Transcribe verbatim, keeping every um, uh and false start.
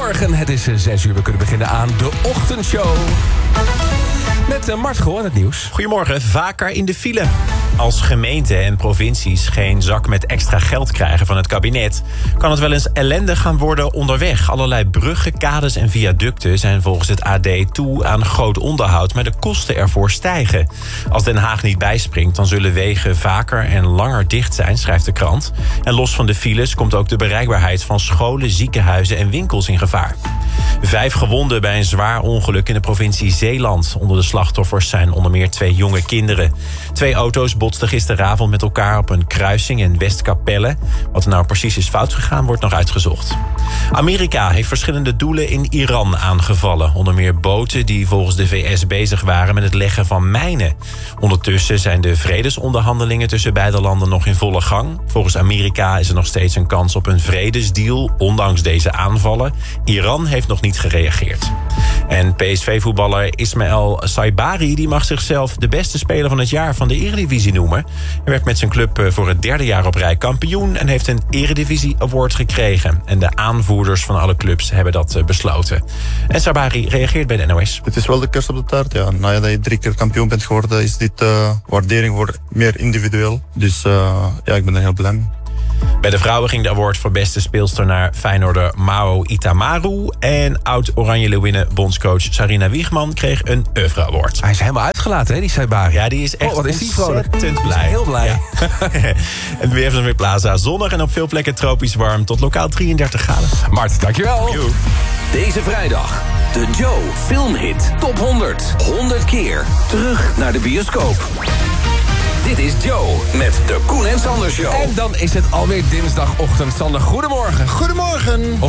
Goedemorgen, het is zes uur. We kunnen beginnen aan de ochtendshow. Met uh, Mart Goor en het nieuws. Goedemorgen, vaker in de file. Als gemeenten en provincies geen zak met extra geld krijgen van het kabinet, kan het wel eens ellendig gaan worden onderweg. Allerlei bruggen, kades en viaducten zijn volgens het A D toe aan groot onderhoud, maar de kosten ervoor stijgen. Als Den Haag niet bijspringt, dan zullen wegen vaker en langer dicht zijn, schrijft de krant. En los van de files komt ook de bereikbaarheid van scholen, ziekenhuizen en winkels in gevaar. Vijf gewonden bij een zwaar ongeluk in de provincie Zeeland. Onder de slachtoffers zijn onder meer twee jonge kinderen. Twee auto's botsten gisteravond met elkaar op een kruising in Westkapelle. Wat er nou precies is fout gegaan, wordt nog uitgezocht. Amerika heeft verschillende doelen in Iran aangevallen. Onder meer boten die volgens de V S bezig waren met het leggen van mijnen. Ondertussen zijn de vredesonderhandelingen tussen beide landen nog in volle gang. Volgens Amerika is er nog steeds een kans op een vredesdeal, ondanks deze aanvallen. Iran heeft nog niet gereageerd. En P S V-voetballer Ismaël Saibari die mag zichzelf de beste speler van het jaar van de Eredivisie noemen. Hij werd met zijn club voor het derde jaar op rij kampioen en heeft een Eredivisie Award gekregen. En de aanvoerders van alle clubs hebben dat besloten. En Saibari reageert bij de N O S. Het is wel de kerst op de taart, ja. Nadat je drie keer kampioen bent geworden, is dit uh, waardering voor meer individueel. Dus uh, ja, ik ben er heel blij mee. Bij de vrouwen ging de award voor beste speelster naar Feyenoorder Mao Itamaru. En oud-Oranje Leeuwinnen bondscoach Sarina Wiegman kreeg een Oeuvre Award. Hij is helemaal uitgelaten, hè, die Saibari. Ja, die is echt oh, wat is die vrolijk. ontzettend blij. Heel blij. Ja. Het weer van weer Plaza. Zonnig en op veel plekken tropisch warm. Tot lokaal drieëndertig graden. Mart, dankjewel. Yo. Deze vrijdag, de Joe Filmhit Top honderd. honderd keer terug naar de bioscoop. Dit is Joe met de Koen en Sander Show. En dan is het alweer dinsdagochtend. Sander, goedemorgen. Goedemorgen.